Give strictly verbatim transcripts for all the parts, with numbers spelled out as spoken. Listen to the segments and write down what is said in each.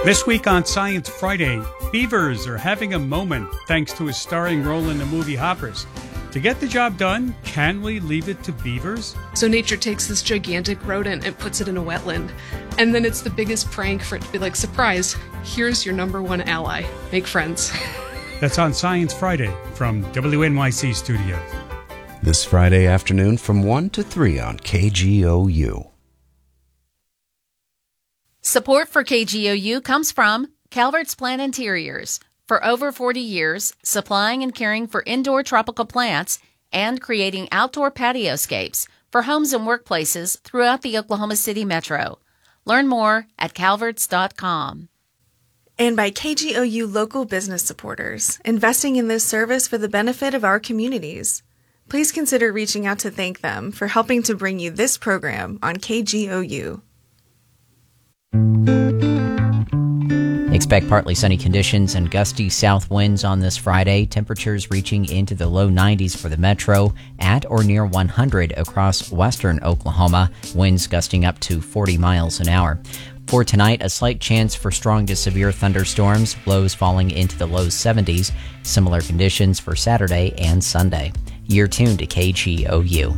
This week on Science Friday, beavers are having a moment thanks to a starring role in the movie Hoppers. To get the job done, can we leave it to beavers? So nature takes this gigantic rodent and puts it in a wetland. And then it's the biggest prank for it to be like, surprise, here's your number one ally. Make friends. That's on Science Friday from W N Y C Studios. This Friday afternoon from one to three on K G O U. Support for K G O U comes from Calvert's Plant Interiors. For over forty years, supplying and caring for indoor tropical plants and creating outdoor patioscapes for homes and workplaces throughout the Oklahoma City metro. Learn more at calverts dot com. And by K G O U local business supporters, investing in this service for the benefit of our communities. Please consider reaching out to thank them for helping to bring you this program on K G O U. Expect partly sunny conditions and gusty south winds on this Friday. Temperatures reaching into the low nineties for the metro, at or near one hundred across western Oklahoma. Winds gusting up to forty miles an hour. For tonight, a slight chance for strong to severe thunderstorms, lows falling into the low seventies. Similar conditions for Saturday and Sunday. You're tuned to K G O U.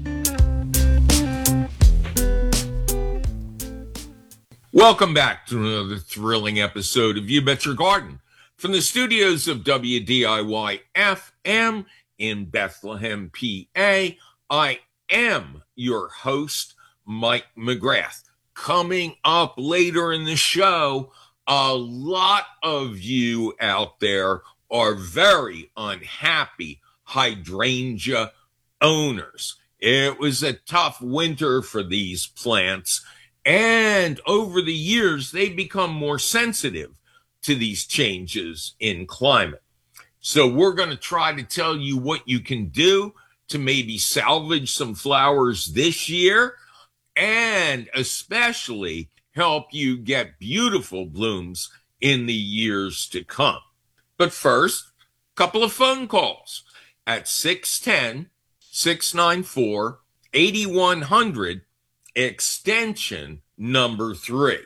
Welcome back to another thrilling episode of You Bet Your Garden from the studios of W D I Y F M in Bethlehem, P A. I am your host, Mike McGrath. Coming up later in the show, a lot of you out there are very unhappy hydrangea owners. It was a tough winter for these plants. And over the years, they become more sensitive to these changes in climate. So we're going to try to tell you what you can do to maybe salvage some flowers this year, and especially help you get beautiful blooms in the years to come. But first, a couple of phone calls at six one zero, six nine four, eight one zero zero. Extension number three.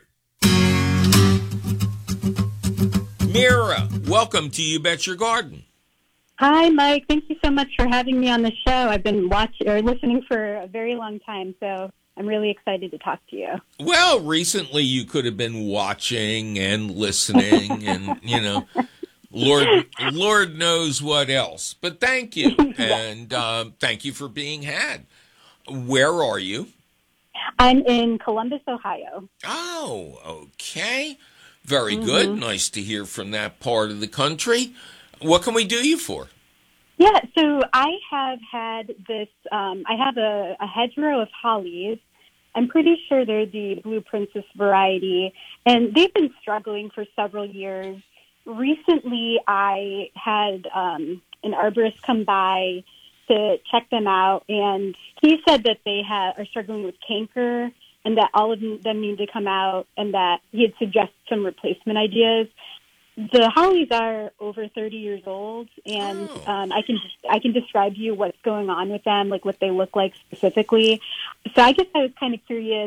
Mira, welcome to You Bet Your Garden. Hi, Mike. Thank you so much for having me on the show. I've been watching or listening for a very long time, so I'm really excited to talk to you. Well, recently you could have been watching and listening and, you know, Lord Lord knows what else. But thank you, and um, thank you for being had. Where are you? I'm in Columbus, Ohio. Oh, okay. Very Mm-hmm. good. Nice to hear from that part of the country. What can we do you for? Yeah, so I have had this, um, I have a, a hedgerow of hollies. I'm pretty sure they're the Blue Princess variety, and they've been struggling for several years. Recently, I had um, an arborist come by to check them out, and he said that they have, are struggling with canker and that all of them need to come out, and that he had suggested some replacement ideas. The hollies are over thirty years old, and oh. um, I can I can describe to you what's going on with them, like what they look like specifically. So I guess I was kind of curious,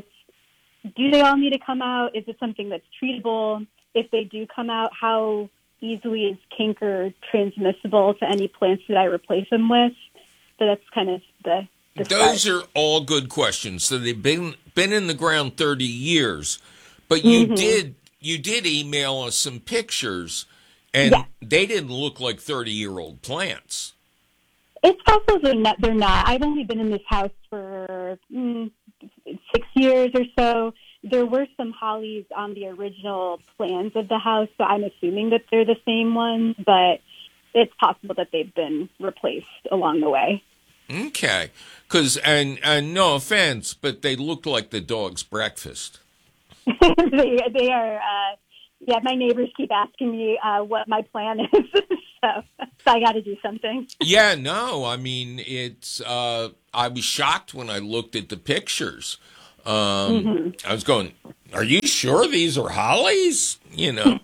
do they all need to come out? Is it something that's treatable? If they do come out, how easily is canker transmissible to any plants that I replace them with? So that's kind of the, the Those start. are all good questions. So they've been been in the ground thirty years, but you Mm-hmm. did you did email us some pictures, and Yeah. they didn't look like thirty year old plants. It's possible they're not, they're not. I've only been in this house for mm, six years or so. There were some hollies on the original plans of the house, so I'm assuming that they're the same ones, but it's possible that they've been replaced along the way. Okay, because and and no offense, but they looked like the dog's breakfast. they, they are, uh, yeah, my neighbors keep asking me uh, what my plan is, so, so I got to do something. Yeah, no, I mean, it's, uh, I was shocked when I looked at the pictures. Um, mm-hmm. I was going, are you sure these are hollies? You know.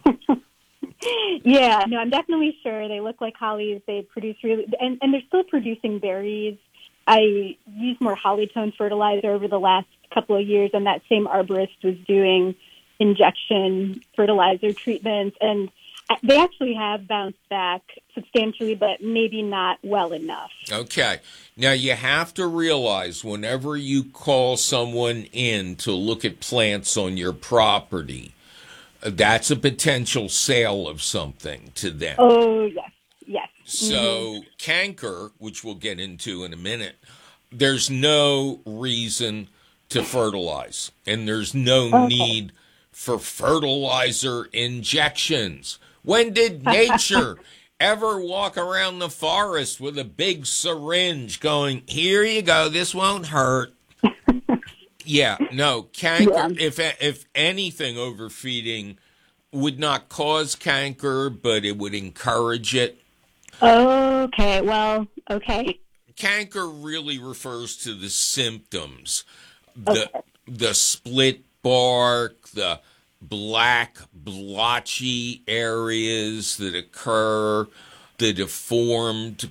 Yeah, no, I'm definitely sure. They look like hollies. They produce really, and, and they're still producing berries. I used more holly tone fertilizer over the last couple of years, and that same arborist was doing injection fertilizer treatments, and they actually have bounced back substantially, but maybe not well enough. Okay. Now, you have to realize whenever you call someone in to look at plants on your property, that's a potential sale of something to them. Oh, yes, yes. So, mm-hmm. canker, which we'll get into in a minute, there's no reason to fertilize, and there's no okay. need for fertilizer injections. When did nature ever walk around the forest with a big syringe going, here you go, this won't hurt? Yeah, no, canker, yeah. if if anything, overfeeding would not cause canker, but it would encourage it. Okay, well, okay. Canker really refers to the symptoms, the okay. the split bark, the black blotchy areas that occur, the deformed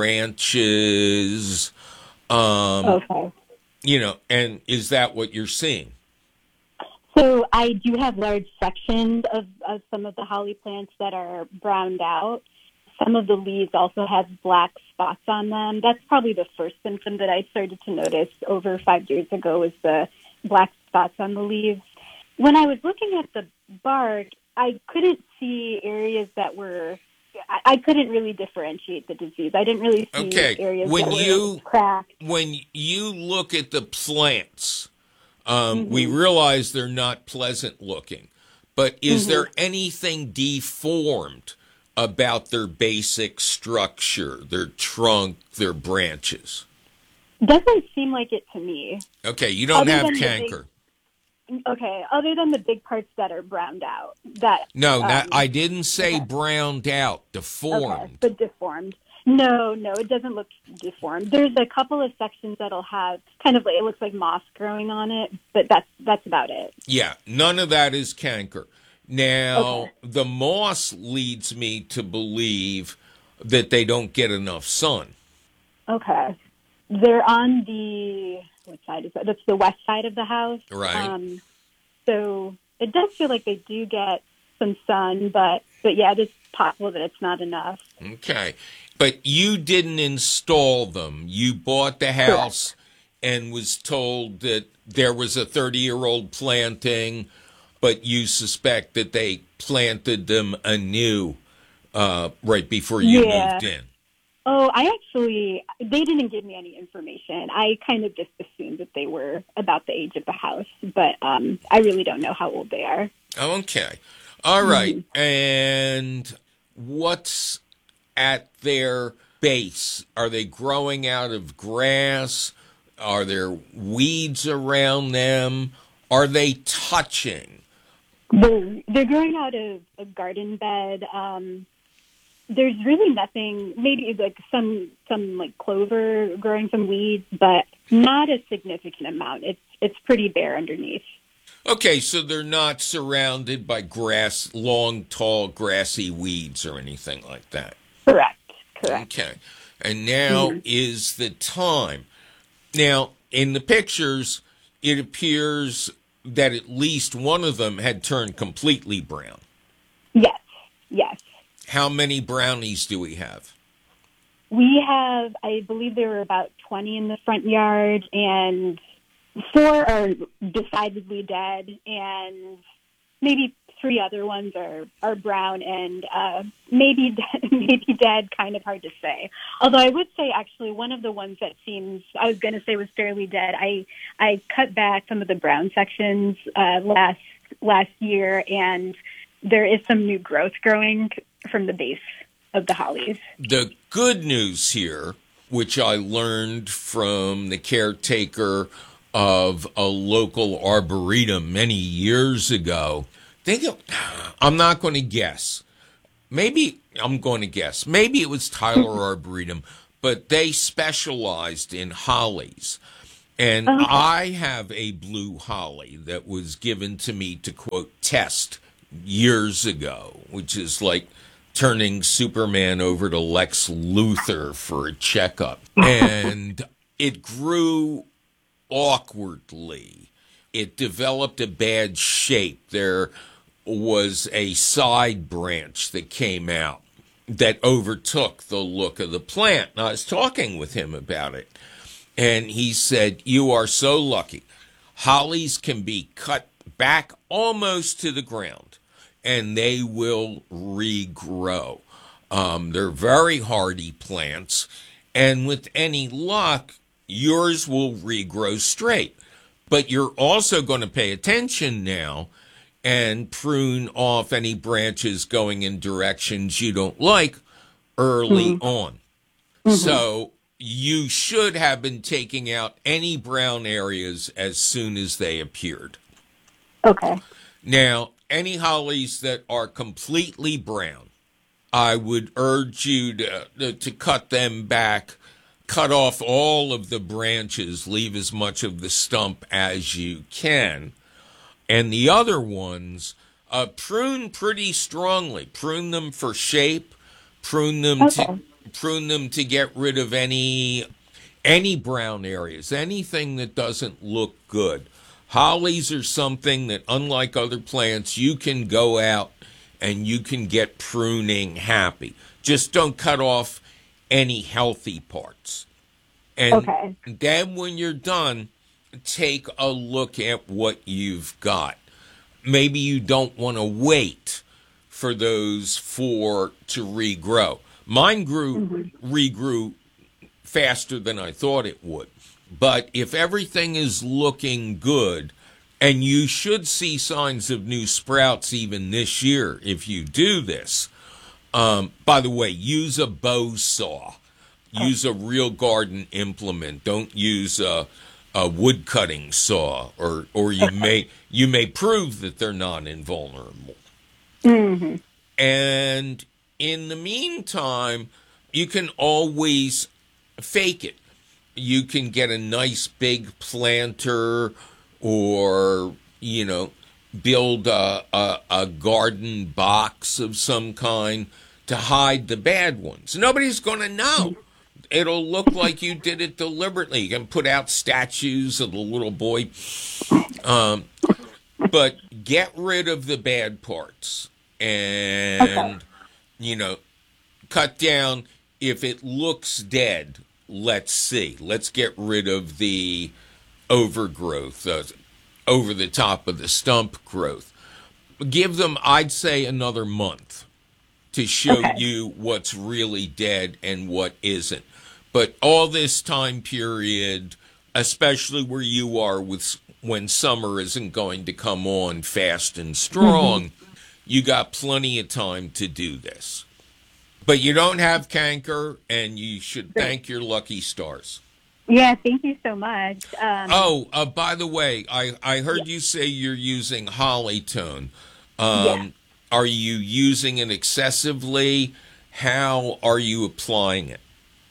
branches. Um, okay. You know, and is that what you're seeing? So I do have large sections of, of some of the holly plants that are browned out. Some of the leaves also have black spots on them. That's probably the first symptom that I started to notice over five years ago, was the black spots on the leaves. When I was looking at the bark, I couldn't see areas that were, I, I couldn't really differentiate the disease. I didn't really see okay. areas when that you, were cracked. When you look at the plants, um, mm-hmm. we realize they're not pleasant looking, but is mm-hmm. there anything deformed about their basic structure, their trunk, their branches? Doesn't seem like it to me. Okay, you don't Other have canker. Big, okay, other than the big parts that are browned out. That No, um, not, I didn't say okay. browned out, deformed. Okay, but deformed. No, no, it doesn't look deformed. There's a couple of sections that'll have kind of like, it looks like moss growing on it, but that's that's about it. Yeah, none of that is canker. Now, okay. the moss leads me to believe that they don't get enough sun. Okay. They're on the, what side is that? That's the west side of the house. Right. Um, so it does feel like they do get some sun, but, but yeah, it is possible that it's not enough. Okay. But you didn't install them. You bought the house Correct. And was told that there was a thirty-year-old planting, but you suspect that they planted them anew uh, right before you yeah. moved in. Oh, I actually, they didn't give me any information. I kind of just assumed that they were about the age of the house, but um, I really don't know how old they are. Okay. All right. Mm-hmm. And what's at their base? Are they growing out of grass? Are there weeds around them? Are they touching? They're, they're growing out of a garden bed. Um, there's really nothing, maybe like some some like clover growing, some weeds, but not a significant amount. It's it's pretty bare underneath. Okay, so they're not surrounded by grass, long, tall, grassy weeds or anything like that. Correct. Correct. Okay. And now mm-hmm. is the time. Now, in the pictures, it appears that at least one of them had turned completely brown. Yes. Yes. How many brownies do we have? We have, I believe there were about twenty in the front yard, and four are decidedly dead, and maybe three other ones are, are brown and uh, maybe dead, maybe dead, kind of hard to say. Although I would say actually one of the ones that seems, I was going to say was fairly dead, I I cut back some of the brown sections uh, last last year, and there is some new growth growing from the base of the hollies. The good news here, which I learned from the caretaker of a local arboretum many years ago, think of, I'm not going to guess. Maybe, I'm going to guess. Maybe it was Tyler Arboretum, but they specialized in hollies. And okay. I have a blue holly that was given to me to, quote, test years ago, which is like turning Superman over to Lex Luthor for a checkup. And it grew awkwardly. it developed a bad shape. There was a side branch that came out that overtook the look of the plant. And I was talking with him about it, and he said, "You are so lucky. Hollies can be cut back almost to the ground, and they will regrow. Um, they're very hardy plants, and with any luck, yours will regrow straight. But you're also going to pay attention now and prune off any branches going in directions you don't like early mm-hmm. on. Mm-hmm. So you should have been taking out any brown areas as soon as they appeared." Okay. Now, any hollies that are completely brown, I would urge you to, to cut them back, cut off all of the branches, leave as much of the stump as you can. And the other ones, uh, prune pretty strongly. Prune them for shape. Prune them okay. to prune them to get rid of any any brown areas, anything that doesn't look good. Hollies are something that, unlike other plants, you can go out and you can get pruning happy. Just don't cut off any healthy parts. And okay. then when you're done, take a look at what you've got. Maybe you don't want to wait for those four to regrow. Mine grew, mm-hmm. regrew faster than I thought it would. But if everything is looking good, and you should see signs of new sprouts even this year if you do this. Um, by the way, use a bow saw. Use a real garden implement. Don't use a, a wood cutting saw, or or you may you may prove that they're non-invulnerable. Mm-hmm. And in the meantime, you can always fake it. You can get a nice big planter, or, you know, build a, a, a garden box of some kind to hide the bad ones. Nobody's going to know. It'll look like you did it deliberately. You can put out statues of the little boy. Um, but get rid of the bad parts and, okay. you know, cut down. If it looks dead, let's see. Let's get rid of the overgrowth, uh, over the top of the stump growth. Give them, I'd say, another month to show okay. you what's really dead and what isn't. But all this time period, especially where you are with when summer isn't going to come on fast and strong, mm-hmm. you got plenty of time to do this. But you don't have canker, and you should thank your lucky stars. Yeah, thank you so much. Um, oh, uh, by the way, I, I heard yeah. you say you're using Hollytone. Um, yeah. Are you using it excessively? How are you applying it?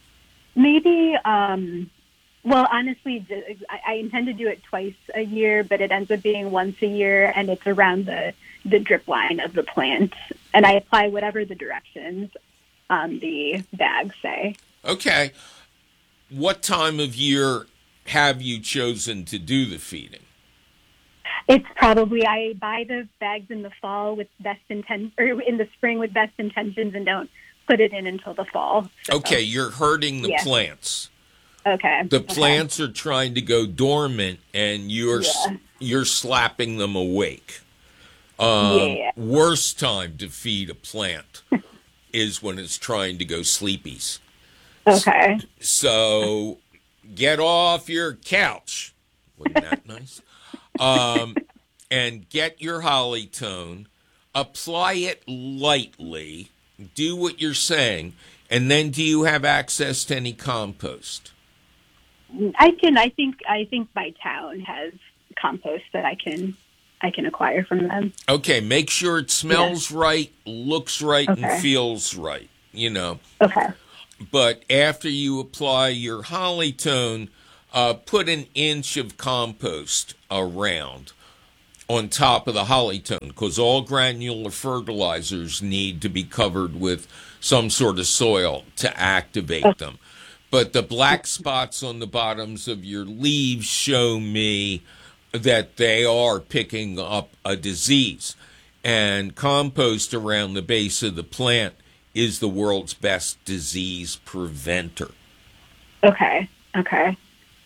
Maybe, um, well, honestly, I, I intend to do it twice a year, but it ends up being once a year, and it's around the, the drip line of the plant. And I apply whatever the directions on the bags say. Okay. What time of year have you chosen to do the feeding? It's probably, I buy the bags in the fall with best intent, or in the spring with best intentions, and don't put it in until the fall. So. Okay, you're hurting the yeah. plants. Okay. The plants okay. are trying to go dormant, and you're yeah. you're slapping them awake. Um, yeah. Worst time to feed a plant is when it's trying to go sleepies. Okay. So get off your couch. Wasn't that nice? Um, and get your Hollytone. Apply it lightly. Do what you're saying. And then do you have access to any compost? I can. I think. I think my town has compost that I can. I can acquire from them. Okay. Make sure it smells yeah. right, looks right, okay. and feels right. You know. Okay. But after you apply your Hollytone, uh, put an inch of compost around on top of the Hollytone, because all granular fertilizers need to be covered with some sort of soil to activate okay. them. But the black spots on the bottoms of your leaves show me that they are picking up a disease. And compost around the base of the plant is the world's best disease preventer. Okay, okay.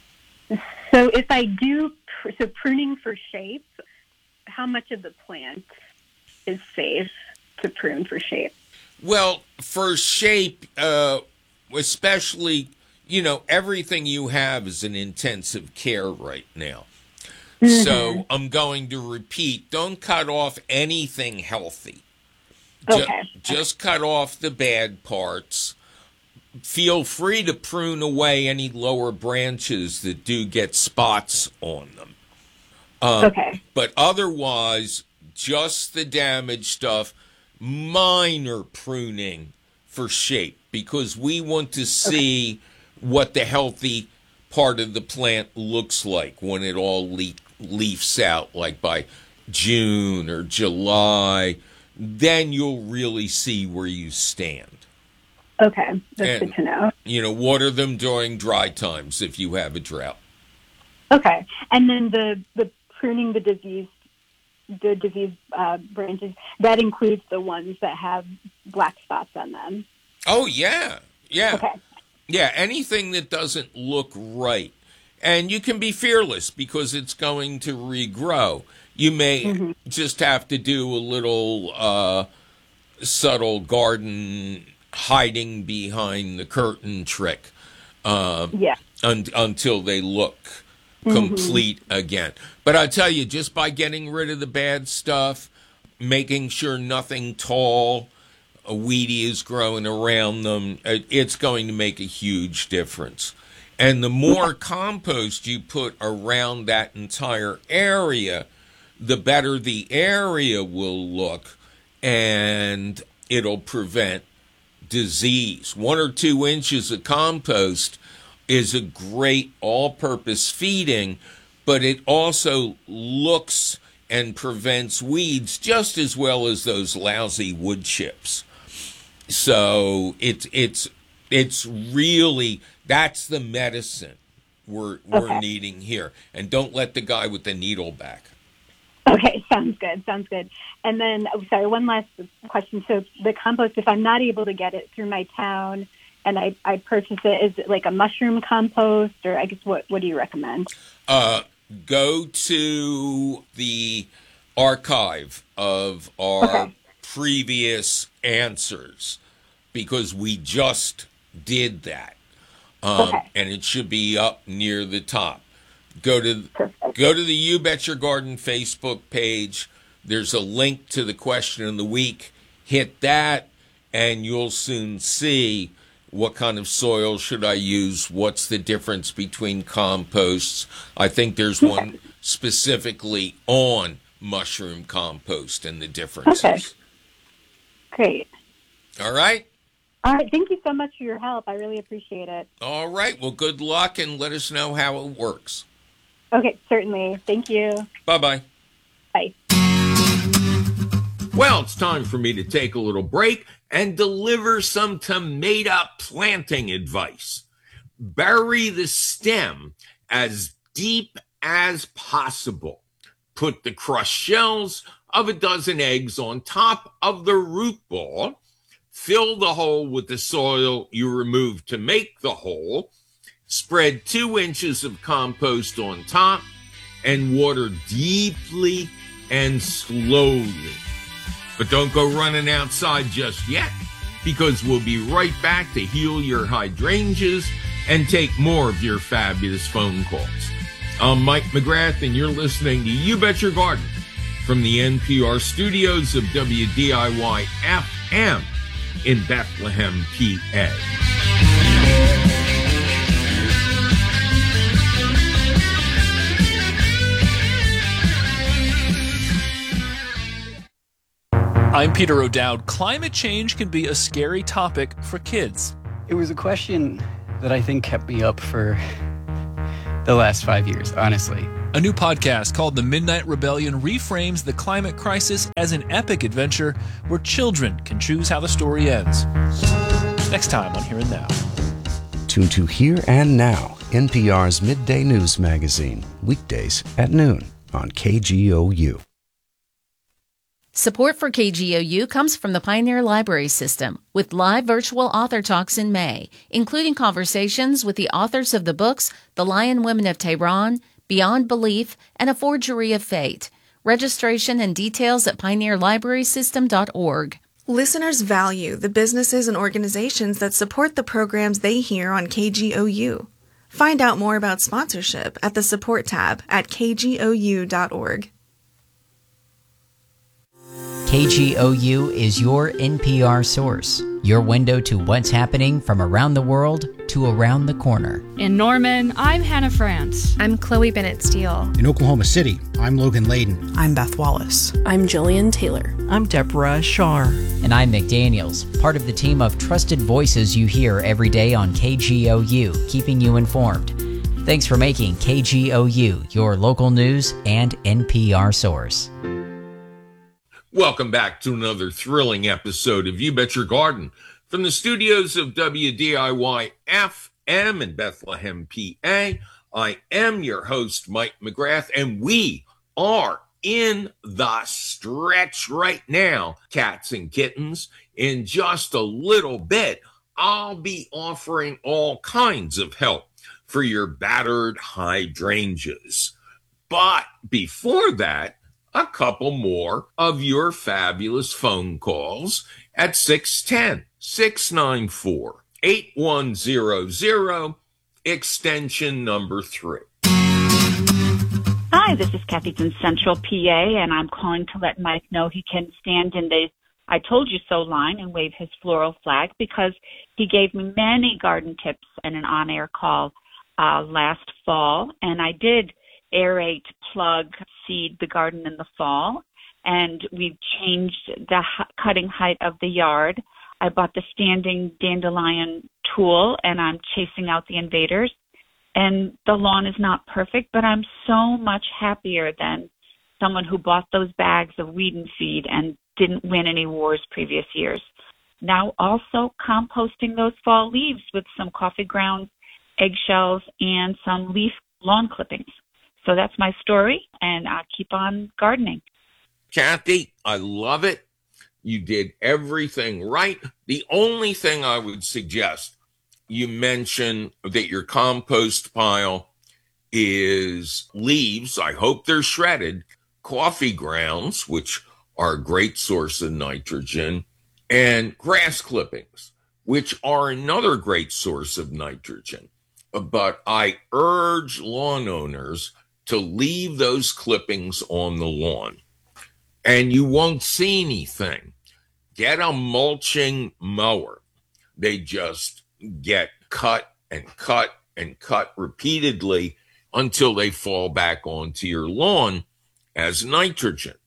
So if I do, pr- so pruning for shape, how much of the plant is safe to prune for shape? Well, for shape, uh, especially, you know, everything you have is in intensive care right now. Mm-hmm. So I'm going to repeat, don't cut off anything healthy. Okay. Just, just cut off the bad parts. Feel free to prune away any lower branches that do get spots on them. Um, okay. But otherwise, just the damaged stuff, minor pruning for shape, because we want to see okay. what the healthy part of the plant looks like when it all le- leafs out, like by June or July. Then you'll really see where you stand. Okay, that's and, good to know. You know, water them during dry times if you have a drought. Okay, and then the, the pruning the disease, the disease uh, branches, that includes the ones that have black spots on them. Oh, yeah, yeah. Okay. Yeah, anything that doesn't look right. And you can be fearless because it's going to regrow. You may mm-hmm. just have to do a little uh, subtle garden hiding behind the curtain trick uh, yeah. un- until they look complete mm-hmm. again. But I tell you, just by getting rid of the bad stuff, making sure nothing tall, uh, weedy is growing around them, it's going to make a huge difference. And the more compost you put around that entire area, the better the area will look, and it'll prevent disease. One or two inches of compost is a great all-purpose feeding, but it also looks and prevents weeds just as well as those lousy wood chips. So it's it's it's really, that's the medicine we're we're okay. needing here. And don't let the guy with the needle back. Okay, sounds good, sounds good. And then, oh, sorry, one last question. So the compost, if I'm not able to get it through my town and I, I purchase it, is it like a mushroom compost, or I guess what, what do you recommend? Uh, go to the archive of our okay. previous answers, because we just did that. Um, okay. And it should be up near the top. Go to Perfect. Go to the You Bet Your Garden Facebook page. There's a link to the question of the week. Hit that, and you'll soon see what kind of soil should I use, what's the difference between composts. I think there's one specifically on mushroom compost and the differences. Okay. Great. All right? All right. Thank you so much for your help. I really appreciate it. All right. Well, good luck, and let us know how it works. Okay, certainly. Thank you. Bye-bye. Bye. Well, it's time for me to take a little break and deliver some tomato planting advice. Bury the stem as deep as possible. Put the crushed shells of a dozen eggs on top of the root ball. Fill the hole with the soil you removed to make the hole. Spread two inches of compost on top and water deeply and slowly. But don't go running outside just yet, because we'll be right back to heal your hydrangeas and take more of your fabulous phone calls. I'm Mike McGrath, and you're listening to You Bet Your Garden from the N P R studios of W D I Y F M in Bethlehem, P A. I'm Peter O'Dowd. Climate change can be a scary topic for kids. It was a question that I think kept me up for the last five years, honestly. A new podcast called The Midnight Rebellion reframes the climate crisis as an epic adventure where children can choose how the story ends. Next time on Here and Now. Tune to Here and Now, N P R's midday news magazine, weekdays at noon. on K G O U. Support for K G O U comes from the Pioneer Library System, with live virtual author talks in May, including conversations with the authors of the books The Lion Women of Tehran, Beyond Belief, and A Forgery of Fate. Registration and details at pioneer library system dot org. Listeners value the businesses and organizations that support the programs they hear on K G O U. Find out more about sponsorship at the support tab at k g o u dot org. K G O U is your N P R source, your window to what's happening from around the world to around the corner. In Norman, I'm Hannah France. I'm Chloe Bennett Steele. In Oklahoma City, I'm Logan Layden. I'm Beth Wallace. I'm Jillian Taylor. I'm Deborah Shar. And I'm McDaniels, part of the team of trusted voices you hear every day on K G O U, keeping you informed. Thanks for making K G O U your local news and N P R source. Welcome back to another thrilling episode of You Bet Your Garden from the studios of W D I Y F M in Bethlehem, P A. I am your host, Mike McGrath, and we are in the stretch right now, cats and kittens. In just a little bit, I'll be offering all kinds of help for your battered hydrangeas. But before that, a couple more of your fabulous phone calls at six one zero, six nine four, eight one zero zero, extension number three. Hi, this is Kathy from Central P A, and I'm calling to let Mike know he can stand in the I told you so line and wave his floral flag, because he gave me many garden tips in an on-air call uh, last fall, and I did aerate, plug, seed the garden in the fall, and we've changed the h- cutting height of the yard. I bought the standing dandelion tool, and I'm chasing out the invaders. And the lawn is not perfect, but I'm so much happier than someone who bought those bags of weed and feed and didn't win any wars previous years. Now also composting those fall leaves with some coffee grounds, eggshells, and some leaf lawn clippings. So that's my story, and I'll keep on gardening. Kathy, I love it. You did everything right. The only thing I would suggest, you mentioned that your compost pile is leaves. I hope they're shredded, coffee grounds, which are a great source of nitrogen, and grass clippings, which are another great source of nitrogen. But I urge lawn owners to leave those clippings on the lawn, and you won't see anything. Get a mulching mower. They just get cut and cut and cut repeatedly until they fall back onto your lawn as nitrogen.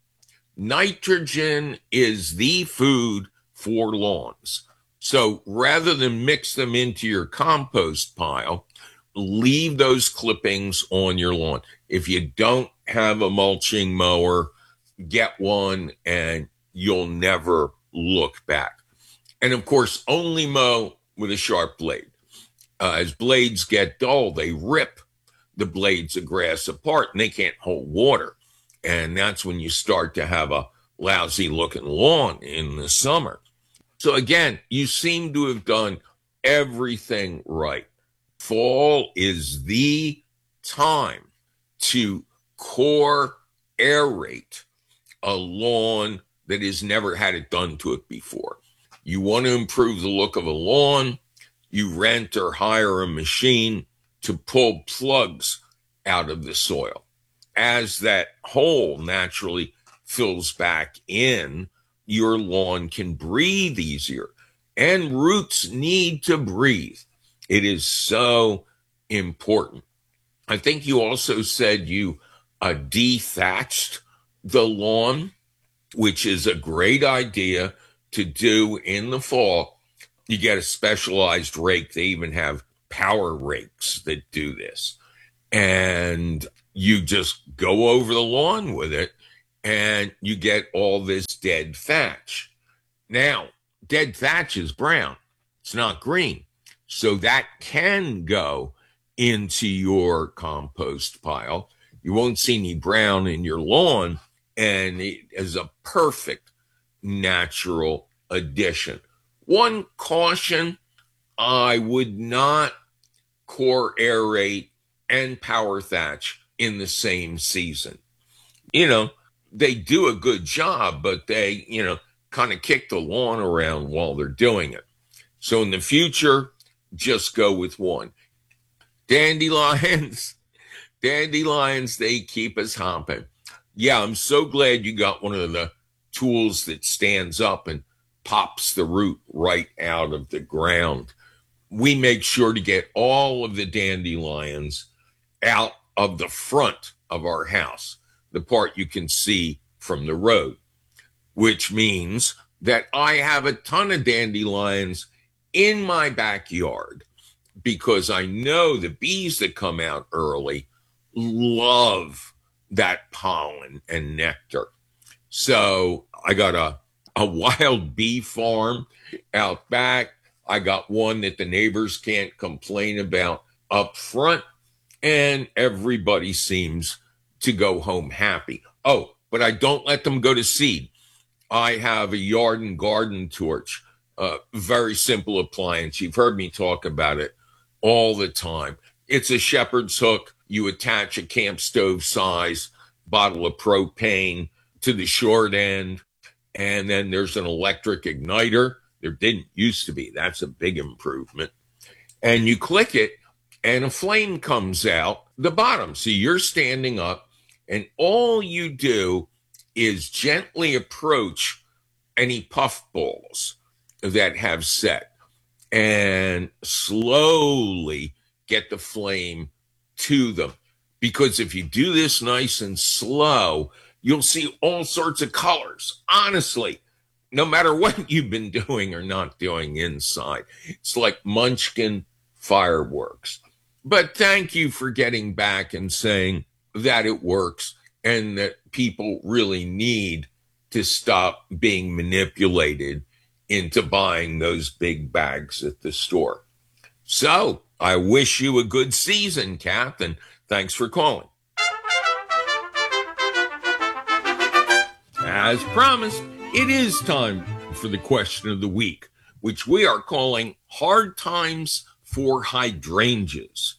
Nitrogen is the food for lawns. So rather than mix them into your compost pile, leave those clippings on your lawn. If you don't have a mulching mower, get one and you'll never look back. And of course, only mow with a sharp blade. Uh, as blades get dull, they rip the blades of grass apart and they can't hold water. And that's when you start to have a lousy looking lawn in the summer. So again, you seem to have done everything right. Fall is the time to core aerate a lawn that has never had it done to it before. You want to improve the look of a lawn, you rent or hire a machine to pull plugs out of the soil. As that hole naturally fills back in, your lawn can breathe easier, and roots need to breathe. It is so important. I think you also said you uh, dethatched the lawn, which is a great idea to do in the fall. You get a specialized rake. They even have power rakes that do this. And you just go over the lawn with it and you get all this dead thatch. Now, dead thatch is brown. It's not green. So that can go into your compost pile. You won't see any brown in your lawn, and it is a perfect natural addition. One caution, I would not core aerate and power thatch in the same season. You know, they do a good job, but they, you know, kind of kick the lawn around while they're doing it. So in the future, just go with one. Dandelions, dandelions, they keep us hopping. Yeah, I'm so glad you got one of the tools that stands up and pops the root right out of the ground. We make sure to get all of the dandelions out of the front of our house, the part you can see from the road, which means that I have a ton of dandelions in my backyard because I know the bees that come out early love that pollen and nectar. So I got a, a wild bee farm out back. I got one that the neighbors can't complain about up front, and everybody seems to go home happy. Oh, but I don't let them go to seed. I have a yard and garden torch, a very simple appliance. You've heard me talk about it all the time. It's a shepherd's hook. You attach a camp stove size bottle of propane to the short end, and then there's an electric igniter. There didn't used to be. That's a big improvement. And you click it, and a flame comes out the bottom. So you're standing up, and all you do is gently approach any puff balls that have set and slowly get the flame to them. Because if you do this nice and slow, you'll see all sorts of colors. Honestly, no matter what you've been doing or not doing inside, it's like Munchkin fireworks. But thank you for getting back and saying that it works and that people really need to stop being manipulated into buying those big bags at the store. So I wish you a good season, Kath, and thanks for calling. As promised, it is time for the question of the week, which we are calling Hard Times for Hydrangeas.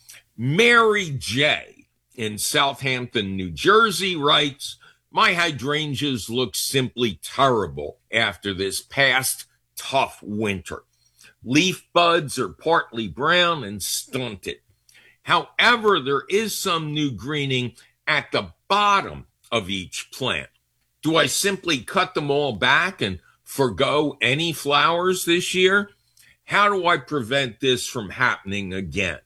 Mary J. in Southampton, New Jersey writes, my hydrangeas look simply terrible after this past tough winter. Leaf buds are partly brown and stunted. However, there is some new greening at the bottom of each plant. Do I simply cut them all back and forgo any flowers this year? How do I prevent this from happening again?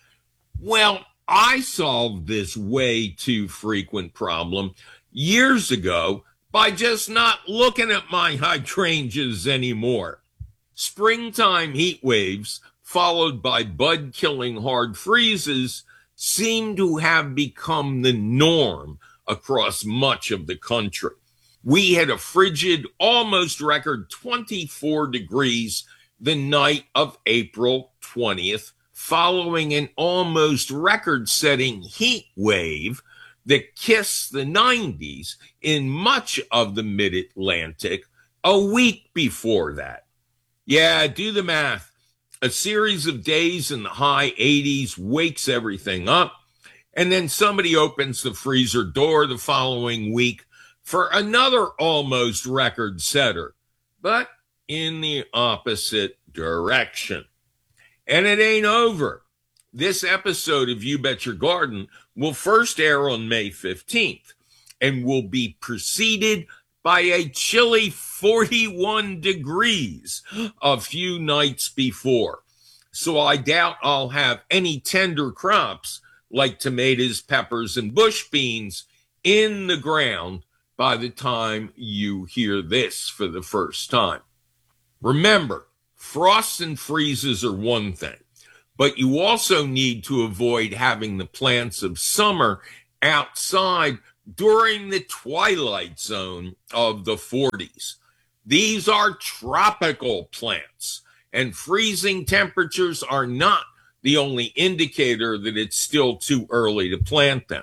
Well, I solved this way too frequent problem years ago by just not looking at my hydrangeas anymore. Springtime heat waves, followed by bud-killing hard freezes, seem to have become the norm across much of the country. We had a frigid, almost record twenty-four degrees the night of April twentieth, following an almost record-setting heat wave that kissed the nineties in much of the mid-Atlantic a week before that. Yeah, do the math. A series of days in the high eighties wakes everything up, and then somebody opens the freezer door the following week for another almost record setter, but in the opposite direction. And it ain't over. This episode of You Bet Your Garden will first air on May fifteenth and will be preceded by a chilly forty-one degrees a few nights before. So I doubt I'll have any tender crops like tomatoes, peppers, and bush beans in the ground by the time you hear this for the first time. Remember, frosts and freezes are one thing, but you also need to avoid having the plants of summer outside during the twilight zone of the forties. These are tropical plants, and freezing temperatures are not the only indicator that it's still too early to plant them.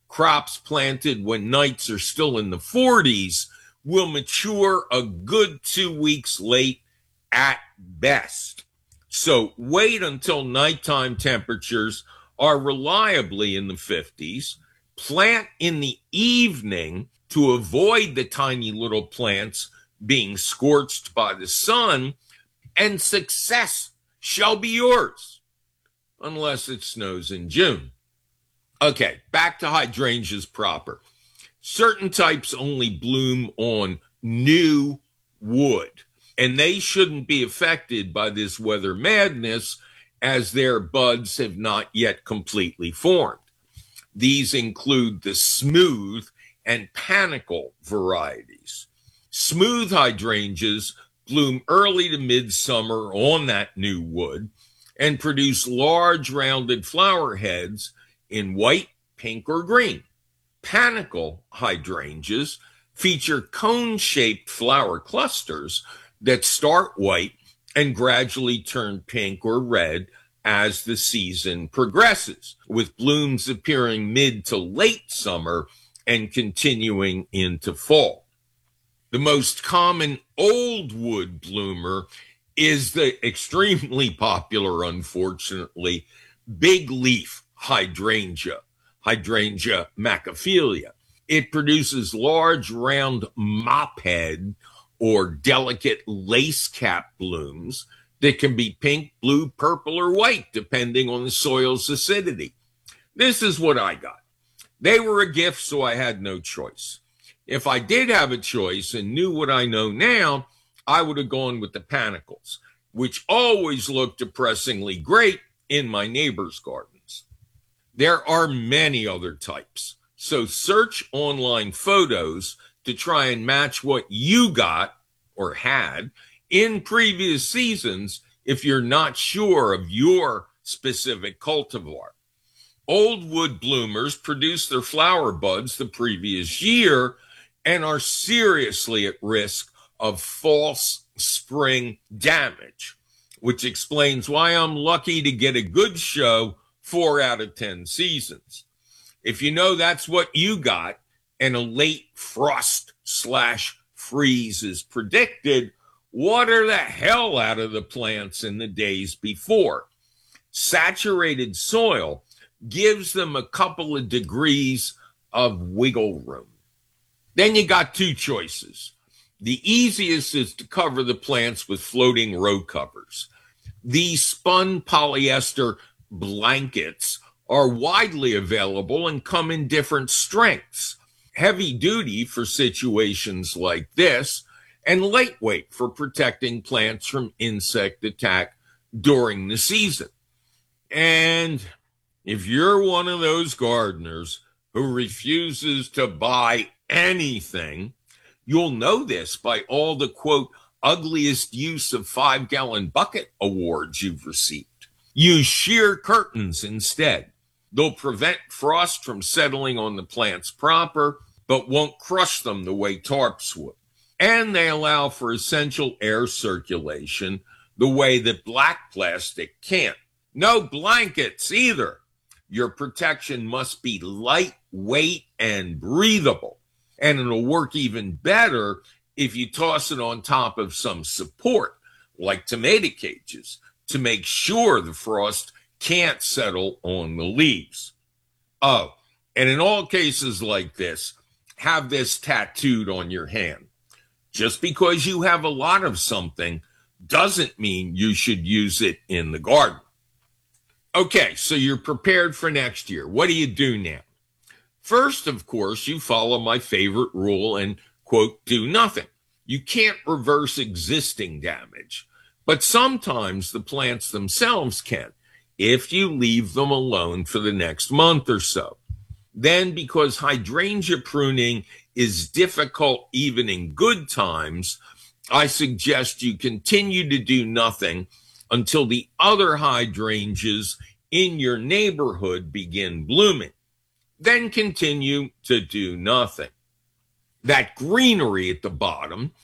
crops planted when nights are still in the forties will mature a good two weeks late at best. So wait until nighttime temperatures are reliably in the fifties. Plant in the evening to avoid the tiny little plants being scorched by the sun, and success shall be yours, unless it snows in June. Okay, back to hydrangeas proper. Certain types only bloom on new wood, and they shouldn't be affected by this weather madness as their buds have not yet completely formed. These include the smooth and panicle varieties. Smooth hydrangeas bloom early to midsummer on that new wood and produce large rounded flower heads in white, pink, or green. Panicle hydrangeas feature cone-shaped flower clusters that start white and gradually turn pink or red as the season progresses, with blooms appearing mid to late summer and continuing into fall. The most common old wood bloomer is the extremely popular, unfortunately, big leaf hydrangea, Hydrangea macrophylla. It produces large round mop head or delicate lace cap blooms that can be pink, blue, purple, or white, depending on the soil's acidity. This is what I got. They were a gift, so I had no choice. If I did have a choice and knew what I know now, I would have gone with the panicles, which always look depressingly great in my neighbor's gardens. There are many other types, so search online photos to try and match what you got or had in previous seasons if you're not sure of your specific cultivar. Old wood bloomers produce their flower buds the previous year and are seriously at risk of false spring damage, which explains why I'm lucky to get a good show four out of ten seasons. If you know that's what you got and a late frost slash freeze is predicted, water the hell out of the plants in the days before. Saturated soil gives them a couple of degrees of wiggle room. Then you got two choices. The easiest is to cover the plants with floating row covers. These spun polyester blankets are widely available and come in different strengths. Heavy duty for situations like this, and lightweight for protecting plants from insect attack during the season. And if you're one of those gardeners who refuses to buy anything, you'll know this by all the, quote, ugliest use of five-gallon bucket awards you've received. Use sheer curtains instead. They'll prevent frost from settling on the plants proper, but won't crush them the way tarps would. And they allow for essential air circulation the way that black plastic can't. No blankets either. Your protection must be lightweight and breathable. And it'll work even better if you toss it on top of some support, like tomato cages, to make sure the frost can't settle on the leaves. Oh, and in all cases like this, have this tattooed on your hand. Just because you have a lot of something doesn't mean you should use it in the garden. Okay, so you're prepared for next year. What do you do now? First, of course, you follow my favorite rule and, quote, do nothing. You can't reverse existing damage, but sometimes the plants themselves can, if you leave them alone for the next month or so. Then, because hydrangea pruning is difficult even in good times, I suggest you continue to do nothing until the other hydrangeas in your neighborhood begin blooming. Then continue to do nothing. That greenery at the bottom